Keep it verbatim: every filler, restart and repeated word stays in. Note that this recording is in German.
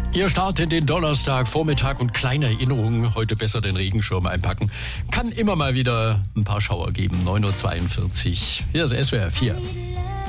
Ihr Start in den Donnerstag, Vormittag und kleine Erinnerungen. Heute besser den Regenschirm einpacken. Kann immer mal wieder ein paar Schauer geben. neun Uhr zweiundvierzig. Hier ist S W R vier.